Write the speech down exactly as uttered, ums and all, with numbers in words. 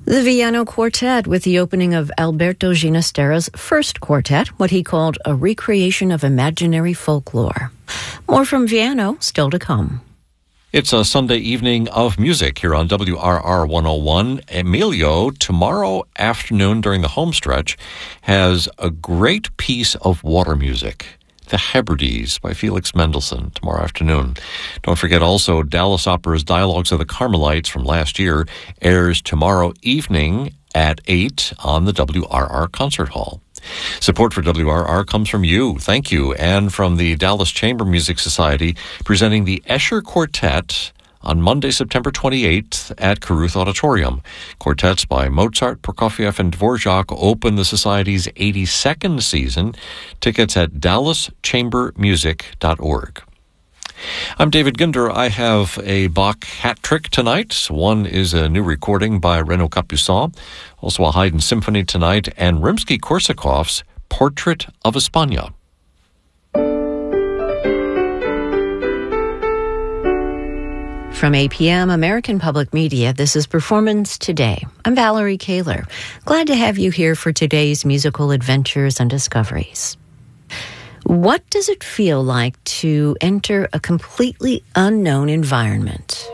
The Viano Quartet with the opening of Alberto Ginastera's first quartet, what he called a recreation of imaginary folklore. More from Viano still to come. It's a Sunday evening of music here on W R R one oh one. Emilio, tomorrow afternoon during the home stretch, has a great piece of water music. The Hebrides by Felix Mendelssohn tomorrow afternoon. Don't forget also Dallas Opera's Dialogues of the Carmelites from last year airs tomorrow evening at eight on the W R R Concert Hall. Support for W R R comes from you, thank you, and from the Dallas Chamber Music Society presenting the Escher Quartet on Monday, September twenty-eighth at Caruth Auditorium. Quartets by Mozart, Prokofiev, and Dvorak open the Society's eighty-second season. Tickets at dallas chamber music dot org. I'm David Ginder. I have a Bach hat trick tonight. One is a new recording by Renaud Capuçon, also a Haydn symphony tonight, and Rimsky-Korsakov's Portrait of España. From A P M, American Public Media, this is Performance Today. I'm Valerie Kaler. Glad to have you here for today's musical adventures and discoveries. What does it feel like to enter a completely unknown environment?